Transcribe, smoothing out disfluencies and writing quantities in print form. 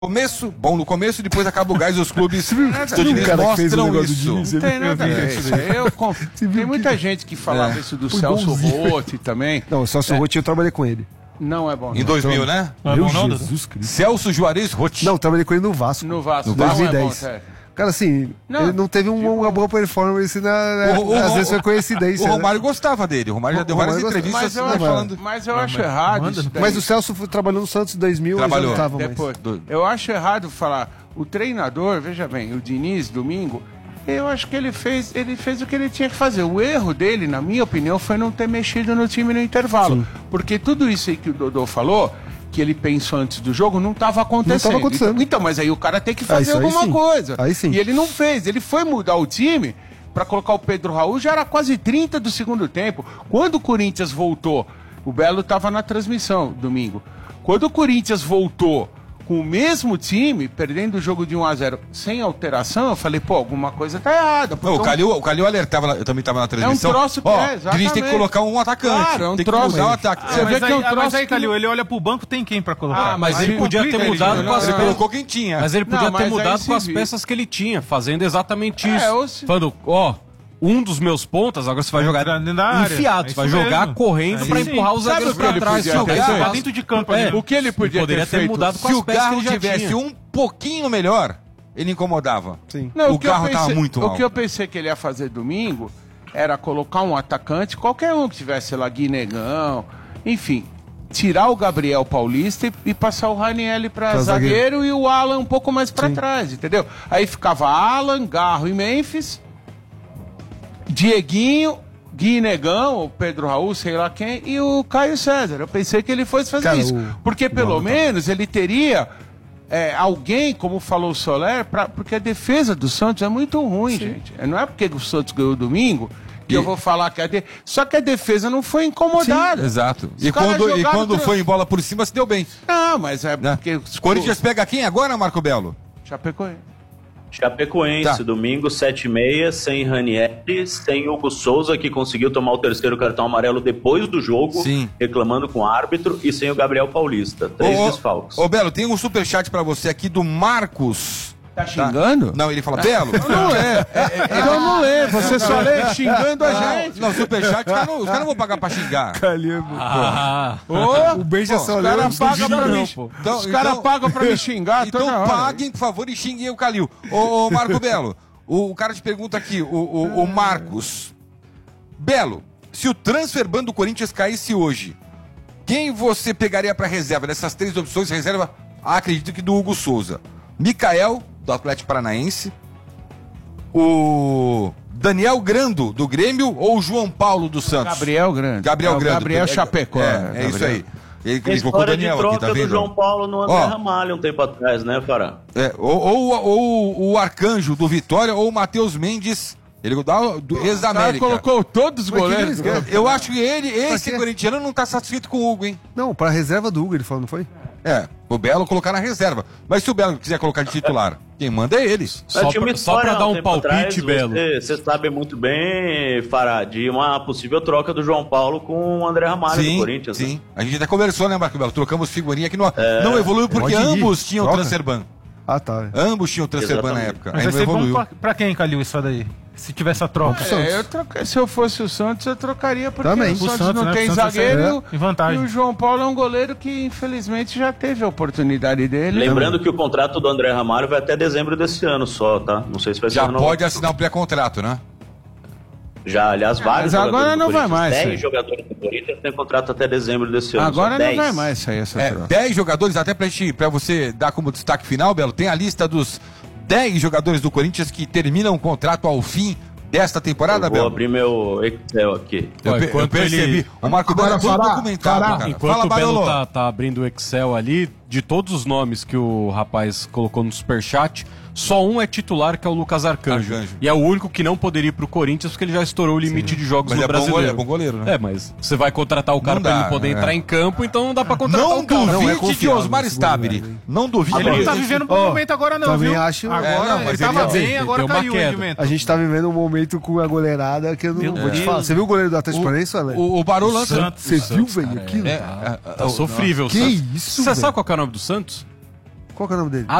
Começo, bom no começo, depois acaba o gás e os clubes do Diniz mostram isso. Não tem nada a ver. Tem muita gente que falava isso do Celso Rotti também. Não, o Celso Rotti eu trabalhei com ele. Não é bom. Em 2000, né? Não é bom não, Jesus Cristo. Celso Juarez Rotti. Não, trabalhei com ele no Vasco. No Vasco. No 2010. Cara, assim, ele não teve uma boa performance às vezes foi coincidência. O Romário gostava dele. O Romário já deu várias entrevistas falando. Mas eu acho errado. Mas o Celso trabalhou no Santos em 2000. Trabalhou. Depois. Eu acho errado falar. O treinador, veja bem, o Diniz, domingo, eu acho que ele fez o que ele tinha que fazer. O erro dele, na minha opinião, foi não ter mexido no time no intervalo. Sim. Porque tudo isso aí que o Dodô falou, que ele pensou antes do jogo, não estava acontecendo. Então, mas aí o cara tem que fazer alguma coisa. Aí sim. E ele não fez. Ele foi mudar o time para colocar o Pedro Raul, já era quase 30 do segundo tempo. Quando o Corinthians voltou, o Belo estava na transmissão, domingo. Quando o Corinthians voltou com o mesmo time, perdendo o jogo de 1-0 sem alteração, eu falei, pô, alguma coisa tá errada. Não, o Calil alertava, eu também estava na transmissão. É um troço que Diniz tem que colocar um atacante. Claro, é um tem troço. Que mudar o ataque. Você vê que é um troço. Mas aí, Calil, ele olha pro banco, tem quem pra colocar? Mas ele podia ter mudado com as peças. Colocou quem tinha. Mas ele podia ter mudado com as peças que ele tinha, fazendo exatamente isso. Falando, um dos meus pontas, agora você vai jogar enfiado, você vai jogar correndo pra empurrar os zagueiros pra trás. Dentro de campo ali. O que ele poderia ter mudado com as peças que ele já tinha. Se o Garro tivesse um pouquinho melhor, ele incomodava. Sim. Não, o carro tava muito mal. O que eu pensei que ele ia fazer domingo era colocar um atacante, qualquer um que tivesse lá, Guinegão, enfim, tirar o Gabriel Paulista e passar o Ranieri pra zagueiro e o Alan um pouco mais pra trás, entendeu? Aí ficava Alan, Garro e Memphis, Dieguinho, Guinegão, o Pedro Raul, sei lá quem, e o Caio César. Eu pensei que ele fosse fazer isso. Porque pelo menos ele teria alguém, como falou o Soler, porque a defesa do Santos é muito ruim, gente. Não é porque o Santos ganhou domingo que eu vou falar que só que a defesa não foi incomodada. Sim, exato. E quando foi em bola por cima, se deu bem. Não, mas é porque... Corinthians pega quem agora, Marco Belo? Chapecoense, domingo, 7h30, sem Ranieri, sem Hugo Souza, que conseguiu tomar o terceiro cartão amarelo depois do jogo, reclamando com o árbitro, e sem o Gabriel Paulista. 3 desfalques. Ô, Belo, tem um superchat pra você aqui do Marcos. Tá xingando? Não, ele fala, Belo. Não lê. Então não lê, você só lê xingando a gente. Não, superchat, os caras não vão pagar pra xingar. O beijo é só ler. Os caras pagam pra me xingar. Então paguem, por favor, e xinguem o Calil. Ô, Marco Belo, o cara te pergunta aqui, o Marcos. Belo, se o transfer ban do Corinthians caísse hoje, quem você pegaria pra reserva? Dessas 3 opções, reserva, acredito que do Hugo Souza. Micael, do Atlético Paranaense, o Daniel Grando, do Grêmio, ou o João Paulo, do Santos? Gabriel Grando. Gabriel Chapecó. É isso aí. Ele colocou o Daniel aqui, tá vendo? Do João Paulo no André Ramalho um tempo atrás, né, Fará? Ou o Arcanjo, do Vitória, ou o Matheus Mendes, ele do ex-América. Colocou todos os goleiros. Eu acho que esse corintiano não tá satisfeito com o Hugo, hein? Não, pra reserva do Hugo, ele falou, não foi? O Belo colocar na reserva. Mas se o Belo quiser colocar de titular, quem manda é eles. Só pra dar um palpite, Belo. Você sabe muito bem, Fará, de uma possível troca do João Paulo com o André Ramalho do Corinthians. Sim, A gente até conversou, né, Marco Belo? Trocamos figurinha que não evoluiu porque ambos tinham transfer ban. Tá. Ambos tinham transfer ban na época. Mas vai ser bom pra quem, Calil, isso daí? Se tiver essa troca. Se eu fosse o Santos, eu trocaria, porque também. o Santos não tem zagueiro e o João Paulo é um goleiro que, infelizmente, já teve a oportunidade dele. Lembrando que o contrato do André Ramalho vai até dezembro desse ano só, tá? Não sei se vai ser renovado. Já pode assinar um pré-contrato, né? Já, aliás, vários mas agora não vai mais. 10 jogadores do Corinthians têm contrato até dezembro desse ano. Agora não vai mais sair essa troca. 10 jogadores, até pra você dar como destaque final, Belo, tem a lista dos 10 jogadores do Corinthians que terminam o contrato ao fim desta temporada, Belo? Vou abrir meu Excel aqui. Eu percebi. O Marco Belo é todo documentado, cara. Enquanto o Belo tá abrindo o Excel ali, de todos os nomes que o rapaz colocou no superchat, só um é titular, que é o Lucas Arcanjo. E é o único que não poderia ir pro Corinthians, porque ele já estourou o limite de jogos no Brasileiro. É bom goleiro, né? Mas você vai contratar o cara pra ele poder entrar em campo, então não dá pra contratar o cara. Não duvide de Osmar Stabile. Não duvide. Ele não tá vivendo um bom momento agora não, também viu? acho... Agora ele tava bem, agora caiu o rendimento. A gente tá vivendo um momento com a goleirada que eu não vou te falar. Você viu o goleiro do Atlético Paranaense, Ale? O Barolo lança. Você viu, velho, aquilo? Tá sofrível. Que isso, Você sabe qual é o nome do Santos? Qual que é o nome dele?